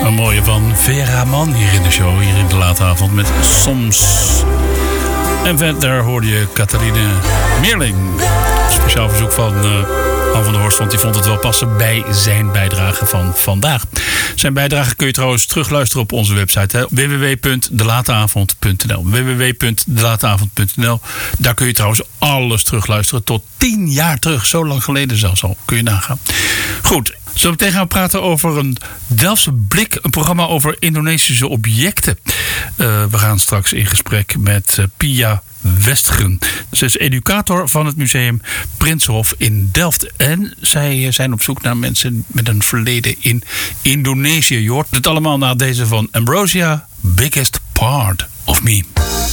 Een mooie van Vera Mann hier in de show, hier in de late avond met Soms. En verder hoorde je Catharine Meerling. Speciaal verzoek van Han van der Horst, want die vond het wel passen bij zijn bijdrage van vandaag. Zijn bijdrage kun je trouwens terugluisteren op onze website, www.delateavond.nl. www.delateavond.nl. Daar kun je trouwens alles terugluisteren tot 10 jaar terug. Zo lang geleden zelfs al. Kun je nagaan. Goed. Zo meteen gaan we praten over een Delftse Blik, een programma over Indonesische objecten. We gaan straks in gesprek met Pia Westgren. Ze is educator van het museum Prinsenhof in Delft. En zij zijn op zoek naar mensen met een verleden in Indonesië. Je hoort het allemaal na deze van Ambrosia, Biggest Part of Me.